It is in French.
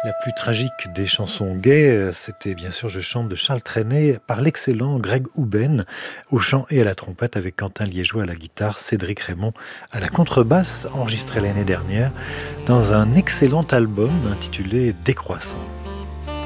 La plus tragique des chansons gaies, c'était bien sûr Je chante de Charles Trenet par l'excellent Greg Houben au chant et à la trompette avec Quentin Liégeois à la guitare, Cédric Raymond à la contrebasse, enregistré l'année dernière dans un excellent album intitulé Décroissant.